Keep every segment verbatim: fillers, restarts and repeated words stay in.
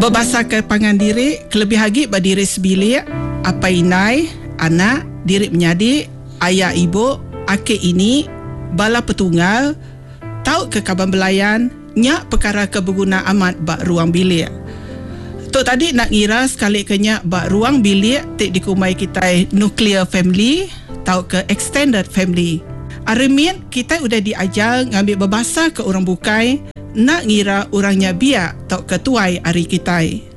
Berbahasa ke pangan diri, kelebih hagi berdiri sebilik, apa inai, anak, diri menyadik, ayah ibu, ake ini, bala petunggal, tahu ke kaban belayan, nyak perkara keberguna amat bak ruang bilik. Tok tadi nak ngira sekali kenyak bak ruang bilik tik dikumai kita nuclear family, tahu ke extended family. Aremin kita udah diajar ngambil berbahasa ke orang bukai, nak ngira orangnya biak tahu ke tuai hari kita.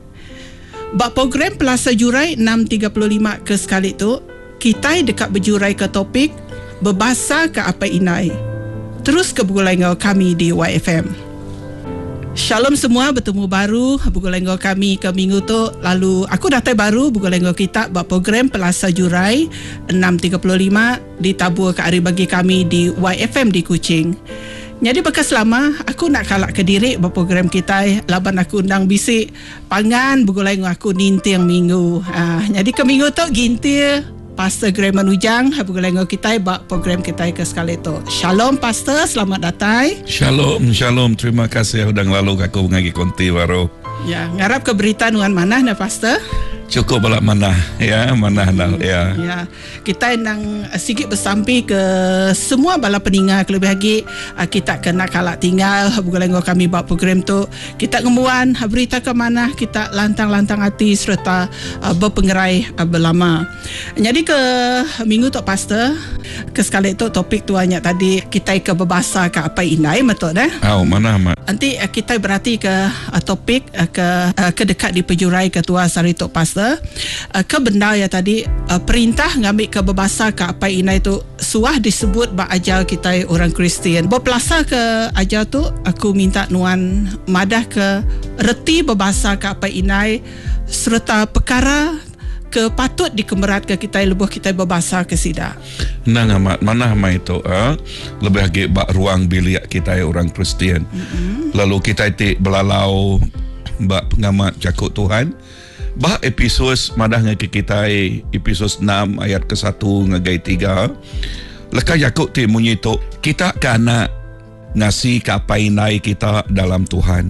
Bak program Pelasa Jurai enam tiga lima ke sekali tu, kita dekat berjurai ke topik berbahasa ke apa inai. Terus ke bergulai kami di Y F M. Shalom semua, bertemu baru bergulai kami ke minggu tu. Lalu aku datang baru bergulai kita buat program Pelasa Jurai enam tiga lima ditabur ke hari bagi kami di Y F M di Kuching. Jadi bekas lama aku nak kalak ke diri buat program kita. Laban aku undang bisik pangan bergulai aku nintir minggu. Ah, jadi ke minggu tu gintir Pastor Graham Ujang bergulai kita buat program kita ke sekali tu. Shalom Pastor, selamat datang. Shalom, shalom. Terima kasih udah lalu aku ngagi konti baru. Ya, ngarap ke berita nuan mana na Pastor? Cukup balak mana ya, mana dah ya. Ya, kita nang sikit bersampai ke semua bala peningat lebih lagi kita kena kalak tinggal bukan kami buat program tu. Kita ngemuan berita ke mana kita lantang-lantang hati serta uh, berpengerai uh, berlama. Jadi ke minggu tu Pastor, ke sekali tu topik tu hanya tadi kita ke berbahasa ke apa inai betul dah. Oh, mana mak. Nanti uh, kita berarti ke uh, topik uh, ke uh, ke dekat di pejurai ketua sari tu Pastor. Uh, ke benda ya tadi uh, perintah ngambil ke berbahasa ke apa inai tu suah disebut bak ajar kita orang Kristian. Berpelasa ke ajar tu aku minta nuan madah ke reti berbahasa ke apa inai serta perkara ke patut dikemerat ke kita lebuh kita berbahasa ke sida. Nang amat mana amat itu ah lebih lagi bak ruang bilik kita orang Kristian. Mm-hmm. Lalu kita ti belalau bak pengamat cakap Tuhan. Bah episod madah ngaki kita episod enam ayat ke satu ngagai tiga. Leka Yakub ti munyito kita kana ngasi kapainai kita dalam Tuhan.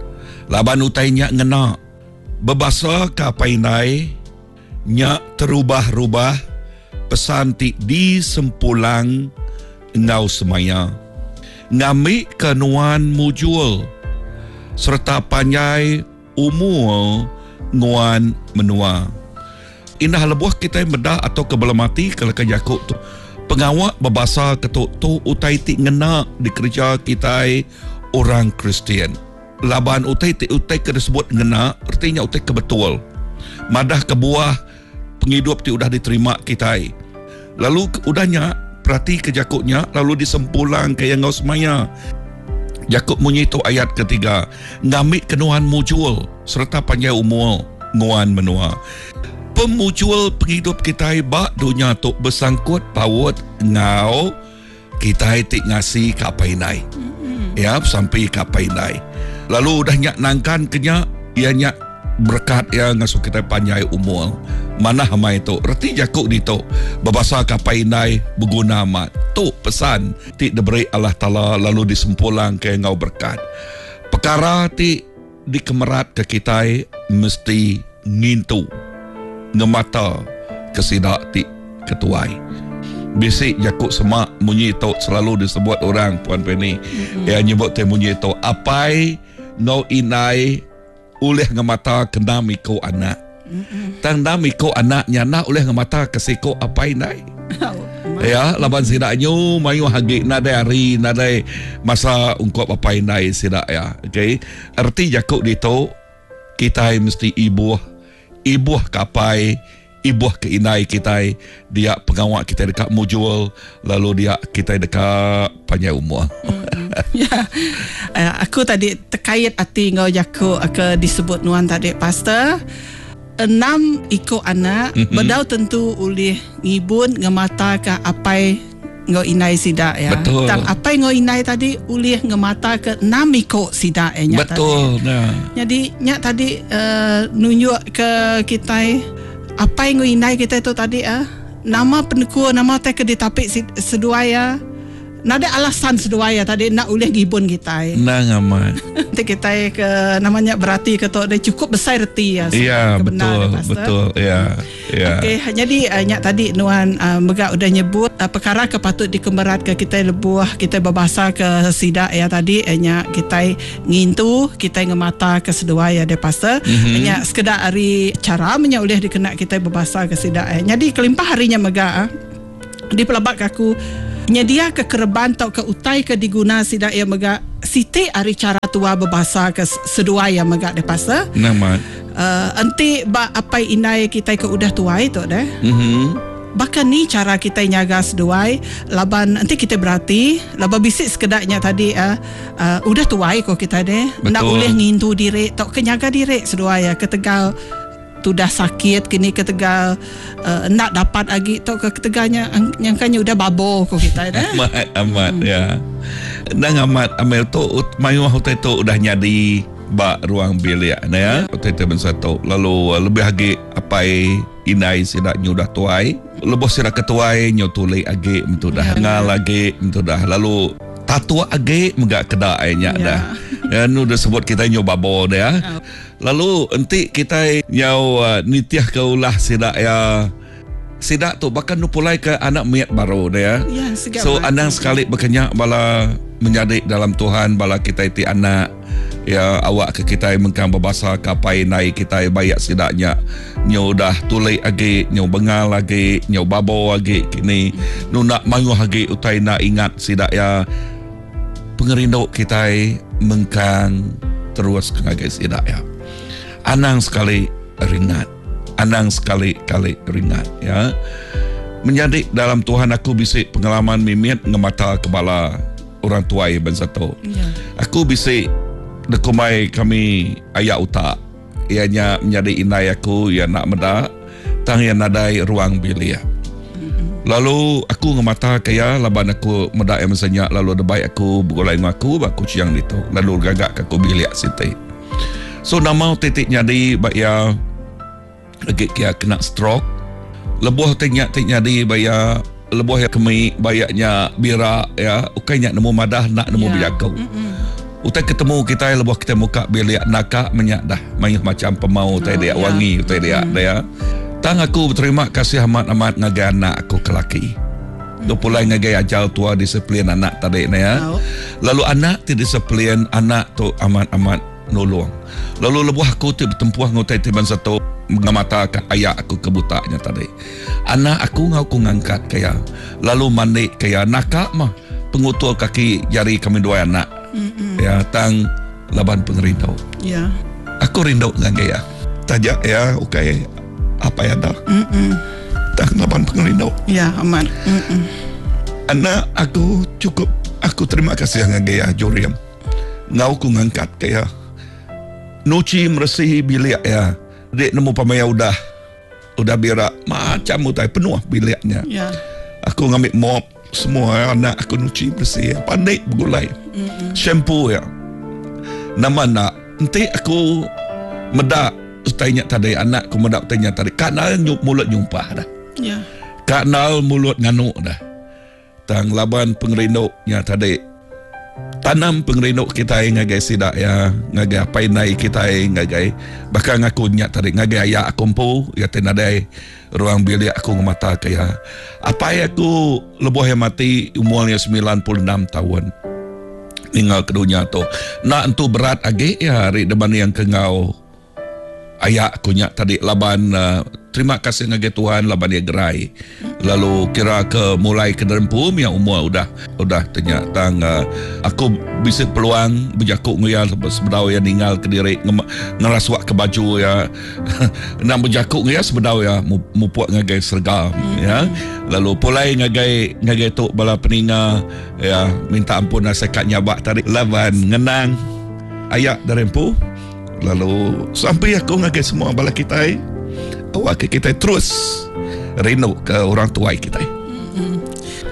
Laban utainya ngena bebasa kapainai nya terubah-rubah pesan ti di sempulang engau semaya. Ngami kenuan mujul serta panjai umur nguan menua. Indah lebuh kita medah atau kebelamati kalau ke Yakub tu. Pengawak berbahasa ketuk tu utai ti ngena di kerja kita orang Kristian. Laban utai ti utai ke disebut ngena artinya utai kebetul. Madah kebuah penghidup ti udah diterima kita. Lalu udahnya perhati ke Yakubnya lalu disempulang ke yang ngau semaya. Yakub menyito ayat ketiga, ngambil kenuan mujul serta panjang umur nguan menua. Pemujul penghidup kita bak dunia tok bersangkut paut ngau kita tik ngasi kapainai. Mm-hmm. Ya, sampai kapainai. Lalu dah nyak nangkan kenya ia nyak berkat ya ngasuh kita panjang umur. Mana hama itu? Reti Yakub dito berbahasa kapainai berguna amat. Tu pesan ti diberi Allah Taala lalu disempulang ke ngau berkat. Perkara ti dikemerat ke kita mesti ngintu ngemata kesidak ti ketuai. Bisik Yakub semak munyi tu selalu disebut orang Puan Penny. Mm-hmm. Yang nyebut te munyi tu apai ngau inai oleh ngemata kena miko anak. Mm-mm. Tang miko anaknya nak oleh ngemata kesiko apa inai. Oh, ya, laban sidaknyo mayu hagi nadai hari nadai masa ungkap apa inai sidak ya. Okey. Arti Yakub dito kita mesti ibu ibu kapai ibu ke inai kita dia pengawak kita dekat mujul lalu dia kita dekat panjang umur. Ya, uh, aku tadi terkait hati ngau Yakub ke disebut nuan tadi Pastor. Enam ikut anak, mm-hmm. Bedau tentu oleh ngibun ngemata ke apai ngau inai sida ya. Betul. Tang apai ngau inai tadi oleh ngemata ke enam ikut sida eh nya tadi. Betul. Nah. Jadi nya tadi uh, nunjuk ke kita apai ngau inai kita itu tadi ah. Uh, nama peneku nama teh ke ditapik sedua ya. nada alasan sedua ya tadi nak ulih gibun kita. Nang amat. Nanti kita ke namanya berarti ketok dia cukup besar reti ya. Ya, betul, betul. Ya. Ya. Okey, jadi uh, tadi Nuan uh, Megak udah nyebut uh, perkara ke patut dikemerat ke kita lebuah kita berbahasa ke sidak ya tadi nya kita ngintu, kita ngemata ke sedua ya de pastor. Mm-hmm. Nya sekedar hari cara menya ulih dikena kita berbahasa ke sidak. Eh. Jadi kelimpah harinya Megak uh, di pelabak aku nyedia ke kereban atau ke utai ke diguna sidak ya Megak siti ari cara tua berbahasa ke sedua ya Megak de pastor. Nama Uh, enti ba apa inai kita ke udah tuai tu deh. Mm-hmm. Bahkan ni cara kita nyaga seduai laban nanti kita berarti laban bisik sekedaknya tadi uh, uh, udah tuai kok kita deh. Betul. Nak boleh ngintu diri tok kenyaga diri seduai ya ketegal tu dah sakit kini ketegal uh, nak dapat lagi tok ke ketegalnya nyangkanya udah babo kok kita deh. Amat amat hmm. ya. Nang amat amel tu mayu hotel tu udah nyadi ba ruang bilik na ya hotel satu lalu lebih lagi apa inai sidak nyudah tuai lebih sidak ketuai nyotulai agi mentu dah ngal lagi mentu dah lalu tatua agi megak kedak nya dah ya nu dah sebut kita nyoba babo dah lalu enti kita nyau uh, nitiah kaulah sidak ya sidak tu bahkan nu pulai ke anak miat baru dah ya so anang sekali berkenyak bala menjadi dalam Tuhan bala kita iti anak ya awak ke kita mengkang berbahasa kapai naik kita bayak sidaknya nyo dah tulai lagi nyo bengal lagi nyo babo lagi kini nu nak mangu lagi utai nak ingat sidak ya pengerindau kita mengkang terus ngagai sidak ya anang sekali ringat anang sekali kali ringat ya menjadi dalam Tuhan aku bisik pengalaman mimit ngemata kepala orang tua ben satu ya. Aku bisik dekumai kami ayah utak ianya menjadi inai aku yang nak medak tang yang nadai ruang bilik mm-hmm. lalu aku ngemata kaya laban aku medak yang mesenyak lalu ada baik aku bergolai dengan aku aku ciang itu lalu gagak aku bilik siti so nama titik nyadi baik ya lagi kia kena stroke lebuh titik nyadi baik ya lebuh ya kami bayaknya bira ya ukainya nemu madah nak nemu yeah. Bijakau mm-hmm. Utai ketemu kita lebuh kita muka bilik nakak menyak dah main macam pemau utai oh, dia yeah. Wangi utai dia mm-hmm. dia tang aku berterima kasih amat-amat ngagai anak aku kelaki mm-hmm. pulai ngagai ajal tua disiplin anak tadi ya oh. Lalu anak ti disiplin anak tu amat-amat nolong lalu lebuh aku tu bertempuh ngutai tiban satu mengamata ayah aku kebutanya tadi anak aku ngau ku ngangkat kaya lalu mandi kaya nakak mah pengutul kaki jari kami dua anak mm-mm. Ya tang laban pengerindau ya aku rindu dengan gaya tajak ya okay apa ya dah mm-mm. Tang laban pengerindau ya aman mm-mm. Anak aku cukup aku terima kasih dengan gaya Joriam ngau ku ngangkat kaya nuci meresihi bilik ya dek nemu pamaya udah udah birak macam utai penuh biliknya ya. Aku ngambil mop semua anak aku nuci bersih pandai bergulai mm-hmm. Shampoo ya nama nak nanti aku medak utainya tadi anak aku medak utainya tadi kanal nyup mulut nyumpah dah ya. Kanal mulut nganu dah tang laban pengerinduknya tadi tanam pengerinduk kita ngagai sidak ya ngagai apa nai kita ngagai bahkan aku nyak tarik ngagai ayah aku empu ya tenadai ruang bilik aku ngemata kaya apa ya aku lebuh yang mati umurnya sembilan puluh enam tahun tinggal ke dunia tu nak entu berat agi ya hari depan yang kengau ayah aku nyak tadi laban uh, terima kasih ngagai Tuhan laban dia gerai lalu kira ke mulai ke derempum yang umur udah udah tanya tang uh, aku bisa peluang berjakuk nguyal sebedau yang tinggal ke diri ngeraswak ke baju ya nak berjakuk nguyal sebedau ya mupuak ngagai sergam hmm. ya lalu pulai ngagai ngagai tok bala peninga ya minta ampun nasekat nyabak tarik laban ngenang ayat derempum lalu sampai aku ngagai semua bala kita awak kita terus rindu ke orang tua kita. Mm-hmm.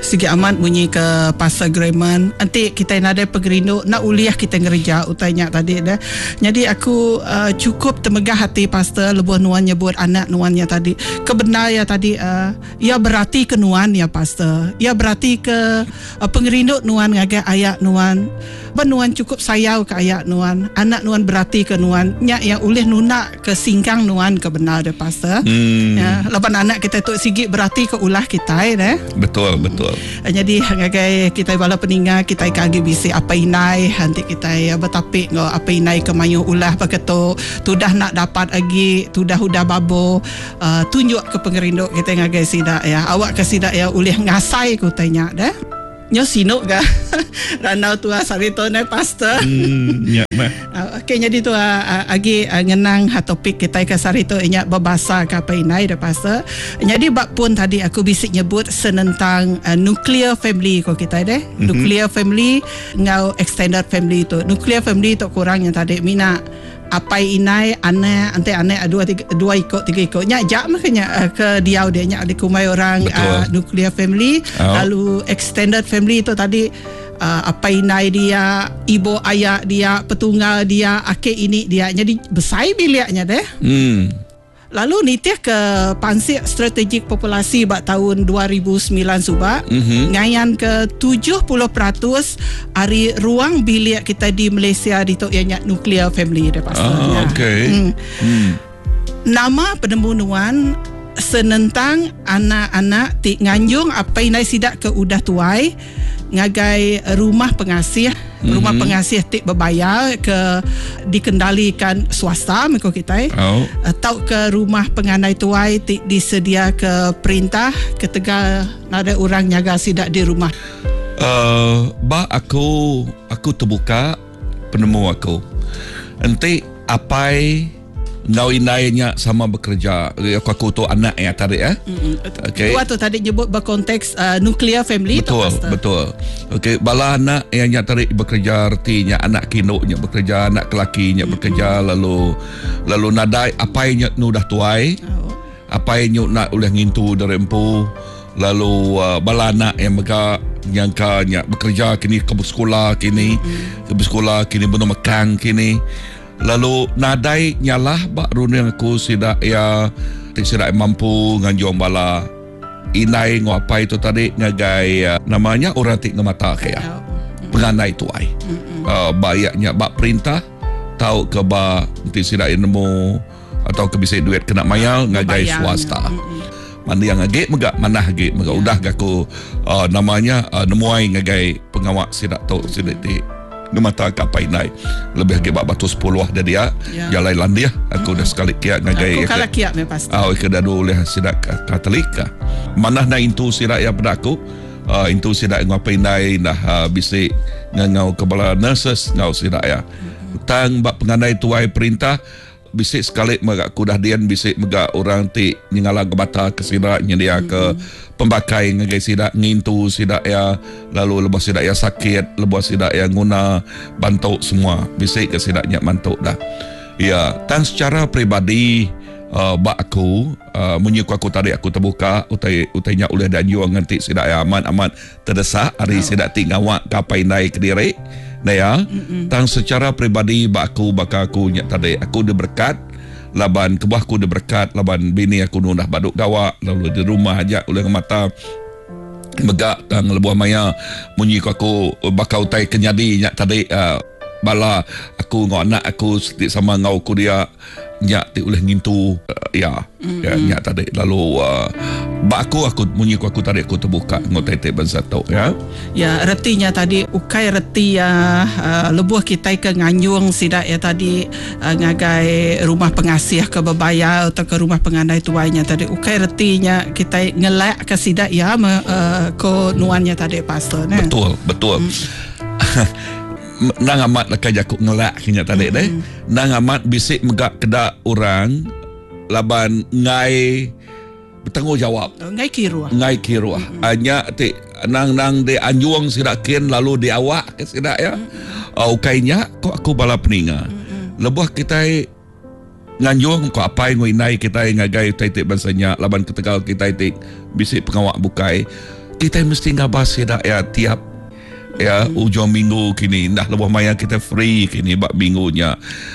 sigi amat bunyi ke Pastor Grayman. Nanti kita nak ada pengerindu nak uliah kita ngerja utanya tadi dah. Jadi aku uh, cukup temegah hati Pastor lebuh nuan nyebut anak nuannya tadi. Kebenar ya tadi uh, ia berarti ke nuan ya Pastor. Ia berarti ke uh, pengerindu nuan ngagai ayat nuan. Nuan cukup sayau ke ayat nuan. Anak nuan berarti ke nuan. Nya yang ulih nunak ke singkang nuan kebenar deh Pastor. Hmm. Ya, lapan anak kita tu sigi berarti ke ulah kita eh. Betul, betul. Hmm. Jadi ngagai kita bala peninga kita kagi bisi apa inai nanti kita ya betapik ngo apa inai ke mayu ulah begitu tudah nak dapat lagi tudah udah babo uh, tunjuk ke pengerindu kita ngagai sida ya awak ke sida ya ulih ngasai ku tanya dah. Nyo sino ga ranau tua sarito na Pastor. Hmm, ya mah. Uh, okay, jadi tu uh, agi uh, ngenang ha topik kita ke sarito inya babasa ka painai da Pastor. Jadi bab pun tadi aku bisik nyebut senentang uh, nuclear family ko kita deh. Mm-hmm. Nuclear family ngau extended family tu. Nuclear family tu kurang yang tadi mina apai inai ane ante ane dua tiga dua ikut tiga ikut nya jak makanya uh, ke diau dia nya ada kumai orang uh, nuclear family oh. Lalu extended family tu tadi uh, apai inai dia ibu ayah dia petunggal dia ake ini dia jadi besar biliknya deh. Hmm. Lalu nitih ke Pansir Strategik Populasi bak tahun dua ribu sembilan subak mm-hmm. ngayan ke tujuh puluh peratus hari ruang bilik kita di Malaysia di tok ianya nuclear family dah pasalnya. Oh, okay. Hmm. Hmm. Nama penemuan senentang anak-anak ti nganjung apa inai sidak ke udah tuai ngagai rumah pengasih mm-hmm. rumah pengasih tik berbayar ke dikendalikan swasta mereka kita oh. atau ke rumah penganai tuai tik disedia ke perintah ketika ada orang nyaga sidak di rumah. Uh, ba aku aku terbuka penemu aku nanti apai ngau inainya sama bekerja aku aku tu anak yang tarik ya. Mm-hmm. Okay. Waktu tadi nyebut berkonteks uh, nuclear family betul tu, betul. Okey, bala anak yang yang tarik bekerja artinya anak kinoknya bekerja, anak kelakinya mm-hmm. bekerja lalu lalu nadai apa yang nu dah tuai. Oh. Apa yang nak oleh ngintu dari empu lalu uh, bala anak yang mereka yang kanya bekerja kini ke sekolah kini mm-hmm. ke sekolah kini benar mekang kini. Lalu nadai nyalah bak runang aku sidak ya tik sidak mampu nganjung bala inai ngapa itu tadi ngagai uh, namanya orang tik ngemata kaya penganai tuai uh, bayaknya bak perintah tahu ke ba tik sidak nemu atau ke bisa duit kena mayal ngagai swasta mana yang agak megak mana agak megak udah gaku uh, namanya uh, nemuai ngagai pengawak sidak tahu sidak tik ngemata kapai naik lebih ke batu sepuluh dah dia ya. Jalai landia aku mm-hmm. dah sekali kiat ngagai aku kalah kiat me pasti ah ke dadu oleh sidak Katolik mana na intu sidak ya pada aku uh, intu sidak ngapai naik dah uh, bisik ngau kepala nurses ngau sidak ya mm-hmm. tang bak penganai tuai perintah bisik sekali megak kudah dian bisik megak orang ti nyengala gebata ke sidak nyedia mm-hmm. ke pembakai ngagai sidak ngintu sidak ya lalu lepas sidak ya sakit lepas sidak ya guna bantu semua bisik ke sidaknya bantu dah ya tang secara peribadi uh, bak aku uh, menyukai aku tadi aku terbuka utai utainya oleh dan juang nganti sidak ya aman aman terdesak hari oh. sidak tingawak kapai naik ke diri nah ya mm-mm. tang secara peribadi bak aku bakal aku nyak tadi aku diberkat laban kebahku dia berkat laban bini aku nu dah baduk gawak lalu di rumah aja oleh mata megak tang lebuh maya munyi aku bakau tai kenyadi nyak tadi uh, bala aku ngau anak aku setik sama ngau ku dia nyak ti oleh ngintu uh, ya mm-hmm. ya nyak tadi lalu uh, bak aku aku munyi aku tadi aku terbuka ngau tai-tai bangsa tau ya ya retinya tadi ukai reti ya uh, lebuh kita ke nganjung sidak ya tadi uh, ngagai rumah pengasih ke bebayar atau ke rumah penganai tuainya tadi ukai retinya kita ngelak ke sidak ya uh, ko nuannya tadi pastor ne? betul betul mm. Nang amat nak jakuk ngelak kenya tadi mm-hmm. deh. Nang amat bisik megak kedak orang laban ngai bertanggungjawab. Oh, ngai kiruah. Ngai kiruah. Mm-hmm. Anya ti nang nang de anjuang sidak kin lalu di awak ke sidak ya. Mm-hmm. Uh, ukainya kok aku bala peninga. Mm-hmm. Lebuh kita nganjuang kok apa yang ngai kita ngagai tai tik bansanya laban ketegal kita tik bisik pengawak bukai kita mesti ngabas dah ya tiap ya hmm. ujung minggu kini dah lebih maya kita free kini bak minggunya.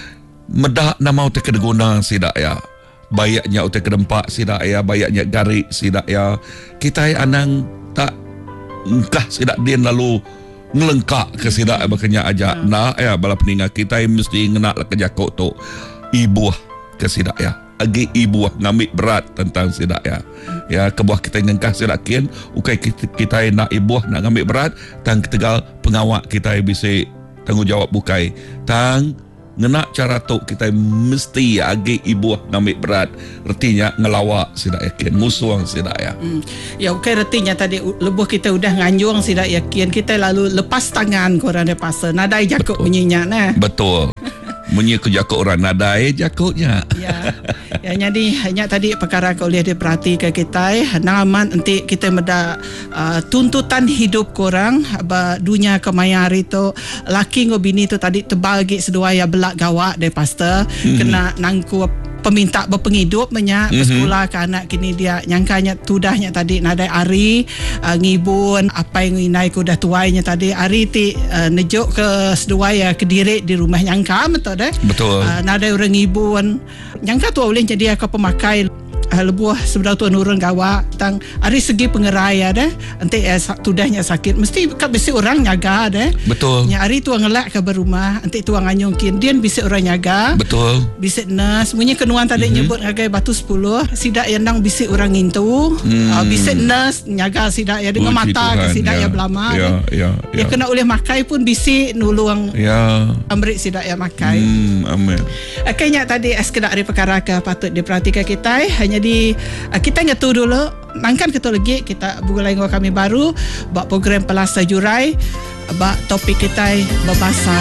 Medak nama utek kedeguna sidak ya. Bayaknya utek kedempak sidak ya, bayaknya garik sidak ya. Kita anang tak engkah sidak dia lalu ngelengkak ke sidak makanya aja hmm. nak ya bala peningat kita mesti ngenak ke jakok tu ibu ke sidak ya. Agi ibu ngambil berat tentang sidak ya. Ya kebuah kita ngengkah sidak kian ukai kita, kita nak ibu nak ngambil berat tang ketegal pengawak kita bisa tanggungjawab bukai tang ngenak cara tu kita mesti agi ibu ngambil berat retinya ngelawak sidak yakin musuh sidak ya. Hmm. Ya ukai retinya tadi lebuh kita udah nganjung sidak yakin kita lalu lepas tangan korang de pasal nadai jakuk bunyinya nah. Betul. Bunyi ke jakuk orang nadai jakuknya. Ya. Ya jadi hanya tadi perkara kau lihat diperhati ke kita naman nanti kita meda uh, tuntutan hidup korang ba dunia kemayari tu laki ngo bini tu tadi terbagi sedua ya belak gawak de pastor mm-hmm. kena nangku peminta berpenghidup menya mm-hmm. bersekolah ke anak kini dia nyangkanya tudahnya tadi nadai ari uh, ngibun apa yang inai ku dah tuainya tadi ari ti uh, nejuk ke sedua ya kediri di rumah nyangka betul deh betul uh, nadai orang ngibun nyangka tu boleh jadi aku pemakai uh, lebuah sebelah tu nurun gawak tang ari segi pengeraya deh nanti eh, tudahnya sakit mesti kan mesti orang nyaga deh betul nya ari tu ngelak ke berumah nanti tu nganyongkin dia bisa orang nyaga betul bisa nurse punya kenuan tadi mm-hmm. nyebut harga batu sepuluh sidak yang nang bisa orang ngintu mm. uh, bisa nurse nyaga sidak ya dengan Puji mata ke sidak ya, ya belama ya, ya, ya. Ya kena oleh makai pun bisa nulung ya amrik sidak ya makai hmm, amin kayaknya tadi sekedar dari perkara ke patut diperhatikan kita hanya di uh, kita ngatu dulu nangkan kita lagi kita buku lain kami baru buat program Pelasa Jurai buat topik kita berbahasa